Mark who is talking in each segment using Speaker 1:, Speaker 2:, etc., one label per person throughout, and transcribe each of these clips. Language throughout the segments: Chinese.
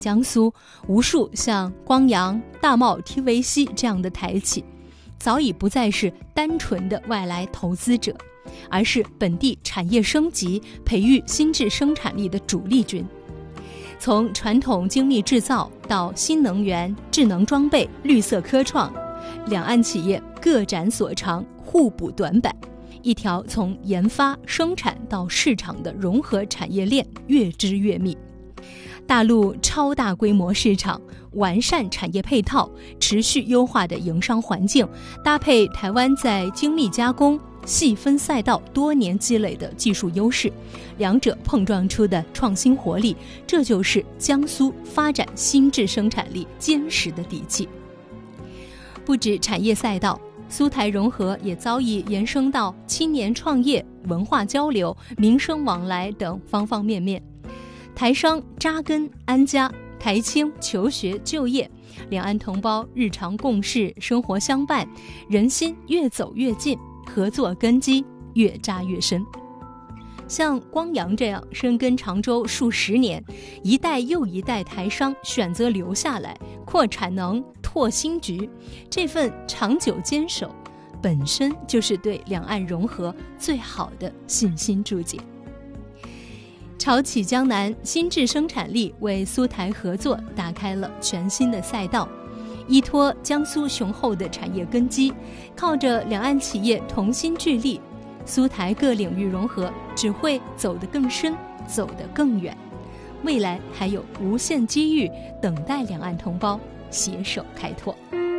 Speaker 1: 江苏无数像光阳、大茂、TVC 这样的台企，早已不再是单纯的外来投资者，而是本地产业升级、培育新质生产力的主力军。从传统精密制造到新能源、智能装备、绿色科创，两岸企业各展所长，互补短板，一条从研发、生产到市场的融合产业链越织越密。大陆超大规模市场、完善产业配套、持续优化的营商环境，搭配台湾在精密加工、细分赛道多年积累的技术优势，两者碰撞出的创新活力，这就是江苏发展新质生产力坚实的底气。不止产业赛道，苏台融合也早已延伸到青年创业、文化交流、民生往来等方方面面。台商扎根安家，台青求学就业，两岸同胞日常共事，生活相伴，人心越走越近，合作根基越扎越深。像光阳这样深耕常州数十年，一代又一代台商选择留下来，扩产能、拓新局，这份长久坚守，本身就是对两岸融合最好的信心注解。潮起江南，新质生产力为苏台合作打开了全新的赛道。依托江苏雄厚的产业根基，靠着两岸企业同心聚力，苏台各领域融合只会走得更深，走得更远。未来还有无限机遇等待两岸同胞携手开拓。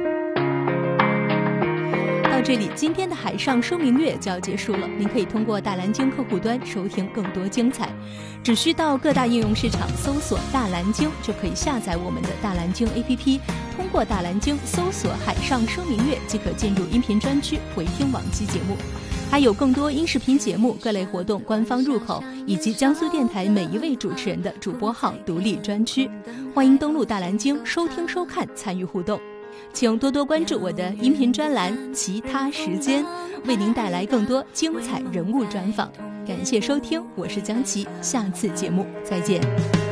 Speaker 1: 到这里，今天的海上说明月就要结束了。您可以通过大蓝鲸客户端收听更多精彩，只需到各大应用市场搜索大蓝鲸，就可以下载我们的大蓝鲸 APP， 通过大蓝鲸搜索海上说明月即可进入音频专区回听往期节目，还有更多音视频节目、各类活动官方入口，以及江苏电台每一位主持人的主播号独立专区。欢迎登录大蓝鲸收听收看，参与互动。请多多关注我的音频专栏其他时间，为您带来更多精彩人物专访。感谢收听，我是江琪，下次节目再见。